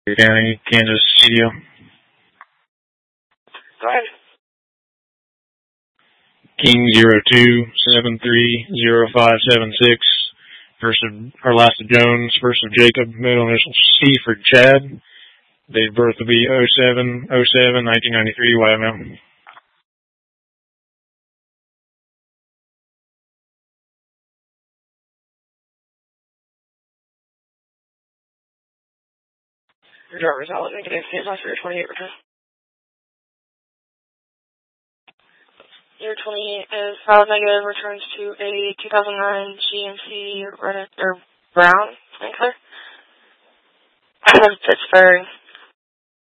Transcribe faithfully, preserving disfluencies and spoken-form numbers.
County, Kansas C D O. Go ahead. King zero two seven three zero five seven six. First of, or last of Jones, first of Jacob, middle initial C for Chad. Date of birth will be oh seven oh seven nineteen ninety-three, Y M L. Your driver's out. Negative. State last for your twenty-eight return. Your twenty-eight is filed negative, returns to a two thousand nine G M C red or brown, Winkler. Pittsburgh.